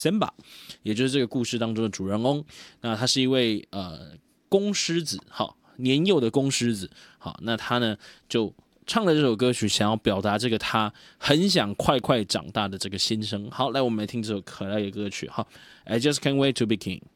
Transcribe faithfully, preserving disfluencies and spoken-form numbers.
Simba， 也就是这个故事当中的主人翁。那他是一位呃公狮子，好年幼的公狮子，好，那他呢就唱了这首歌曲，想要表达这个他很想快快长大的这个心声。好，来我们来听这首可爱的歌曲。好 ，I just can't wait to be king。